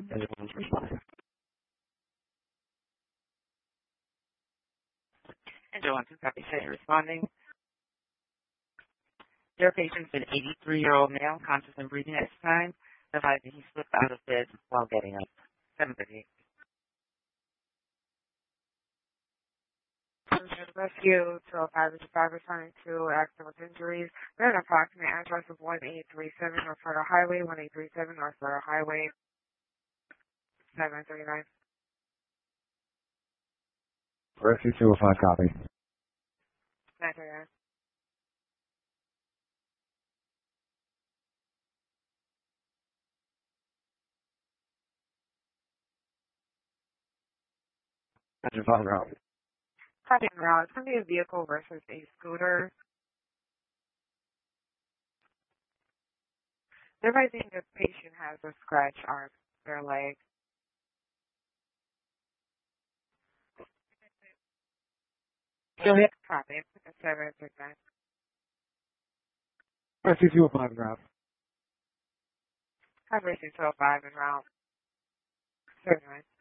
Everyone's responding. And Joe, to copy said responding. Their patient's an 83-year-old male, conscious and breathing at this time. Advised that he slipped out of bed while getting up. 7:30. Rescue 205 is 5 returning to accident with injuries. We have an approximate address of 1837 North Florida Highway, 1837 North Florida Highway, 739. Rescue 205, copy. 939. Engine 5 route. Copy en route. It's going to be a vehicle versus a scooter. They're advising the patient has a scratch on their leg. Go ahead. Copy. 739. Rescue 205 route. Copy 205 en route. 79.